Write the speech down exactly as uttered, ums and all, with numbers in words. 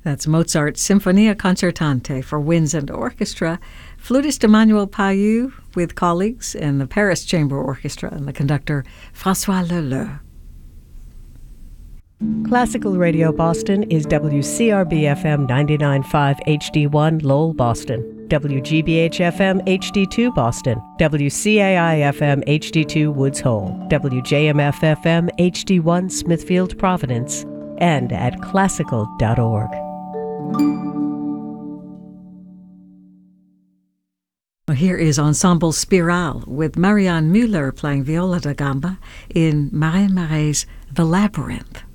That's Mozart's Sinfonia Concertante for winds and orchestra. Flutist Emmanuel Payou with colleagues in the Paris Chamber Orchestra and the conductor François Leleu. Classical Radio Boston is W C R B F M ninety-nine point five H D one Lowell, Boston, W G B H F M H D two Boston, W C A I F M H D two Woods Hole, W J M F F M H D one Smithfield, Providence, and at classical dot org. Here is Ensemble Spiral with Marianne Müller playing viola da gamba in Marais Marais' The Labyrinth.